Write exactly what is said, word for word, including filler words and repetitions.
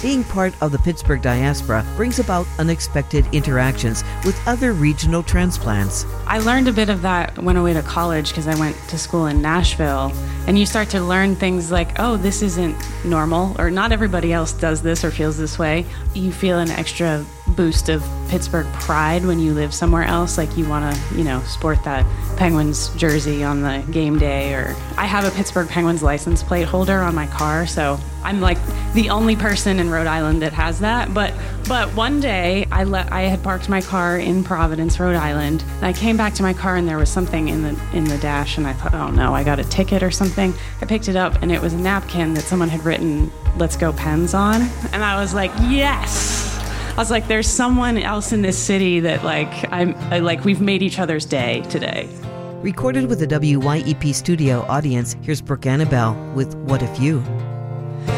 Being part of the Pittsburgh diaspora brings about unexpected interactions with other regional transplants. I learned a bit of that when I went to college because I went to school in Nashville. And you start to learn things like, oh, this isn't normal, or not everybody else does this or feels this way. You feel an extra boost of Pittsburgh pride when you live somewhere else. Like you want to, you know, sport that Penguins jersey on the game day. Or I have a Pittsburgh Penguins license plate holder on my car, so I'm like the only person in Rhode Island that has that. But but one day I let I had parked my car in Providence, Rhode Island, and I came back to my car and there was something in the in the dash, and I thought, oh no, I got a ticket or something. I picked it up and it was a napkin that someone had written "Let's Go Pens" on, and I was like, yes. I was like, there's someone else in this city that like I'm I, like we've made each other's day today. Recorded with a W Y E P studio audience, here's Brooke Annabelle with What If You?